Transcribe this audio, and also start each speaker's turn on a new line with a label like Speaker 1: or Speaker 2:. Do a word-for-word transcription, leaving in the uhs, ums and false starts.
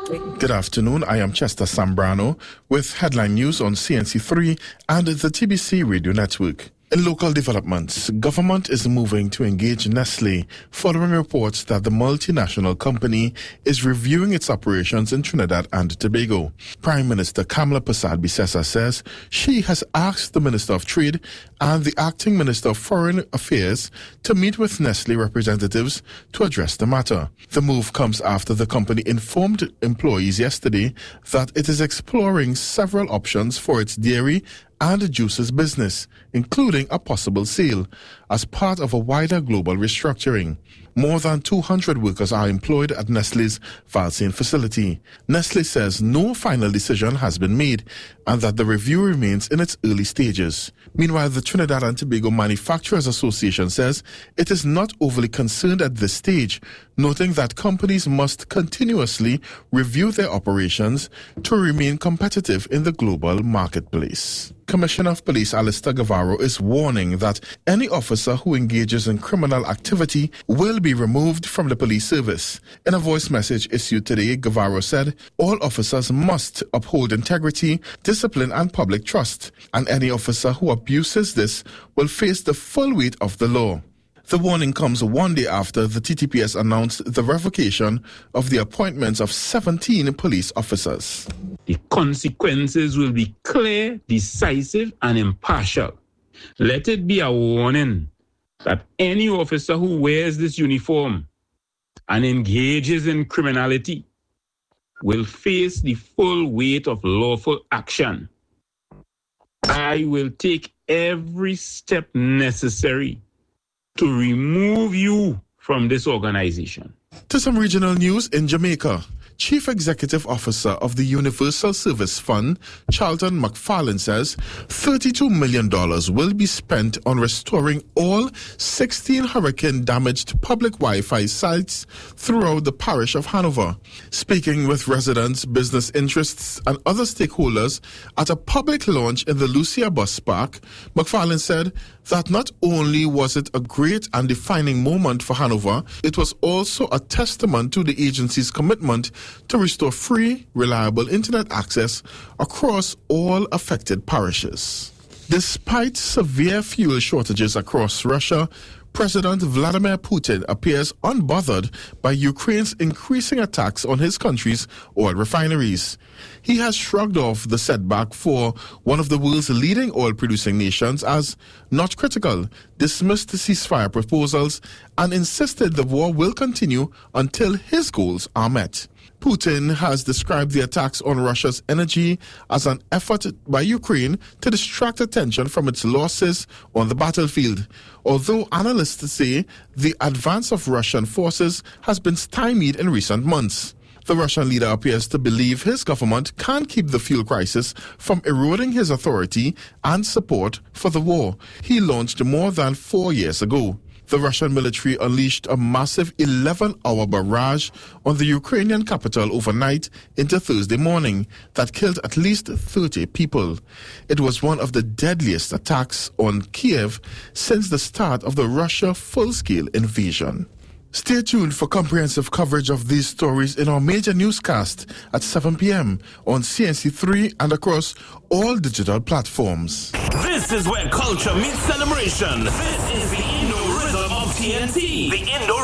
Speaker 1: Good afternoon, I am Chester Sambrano with headline news on C N C three and the T B C Radio Network. In local developments, government is moving to engage Nestle following reports that the multinational company is reviewing its operations in Trinidad and Tobago. Prime Minister Kamla Persad-Bissessar says she has asked the Minister of Trade and the Acting Minister of Foreign Affairs to meet with Nestle representatives to address the matter. The move comes after the company informed employees yesterday that it is exploring several options for its dairy and juices business, including a possible sale, as part of a wider global restructuring. More than two hundred workers are employed at Nestle's Valsayn facility. Nestle says no final decision has been made and that the review remains in its early stages. Meanwhile, the Trinidad and Tobago Manufacturers Association says it is not overly concerned at this stage, noting that companies must continuously review their operations to remain competitive in the global marketplace. Commissioner of Police Alistair Guevara is warning that any officer who engages in criminal activity will be removed from the police service. In a voice message issued today, Guevara said all officers must uphold integrity, discipline and public trust, and any officer who abuses this will face the full weight of the law. The warning comes one day after the T T P S announced the revocation of the appointments of seventeen police officers.
Speaker 2: The consequences will be clear, decisive, and impartial. Let it be a warning that any officer who wears this uniform and engages in criminality will face the full weight of lawful action. I will take every step necessary to remove you from this organization.
Speaker 1: To some regional news in Jamaica. Chief Executive Officer of the Universal Service Fund, Charlton McFarlane, says thirty-two million dollars will be spent on restoring all sixteen hurricane-damaged public Wi-Fi sites throughout the parish of Hanover. Speaking with residents, business interests, and other stakeholders at a public launch in the Lucia Bus Park, McFarlane said that not only was it a great and defining moment for Hanover, it was also a testament to the agency's commitment to restore free, reliable internet access across all affected parishes. Despite severe fuel shortages across Russia, President Vladimir Putin appears unbothered by Ukraine's increasing attacks on his country's oil refineries. He has shrugged off the setback for one of the world's leading oil-producing nations as not critical, dismissed the ceasefire proposals, and insisted the war will continue until his goals are met. Putin has described the attacks on Russia's energy as an effort by Ukraine to distract attention from its losses on the battlefield, although analysts say the advance of Russian forces has been stymied in recent months. The Russian leader appears to believe his government can keep the fuel crisis from eroding his authority and support for the war he launched more than four years ago. The Russian military unleashed a massive eleven-hour barrage on the Ukrainian capital overnight into Thursday morning that killed at least thirty people. It was one of the deadliest attacks on Kiev since the start of the Russia full-scale invasion. Stay tuned for comprehensive coverage of these stories in our major newscast at seven p.m. on C N C three and across all digital platforms.
Speaker 3: This is where culture meets celebration. This is the Indo Rhythm of T N T. The Indo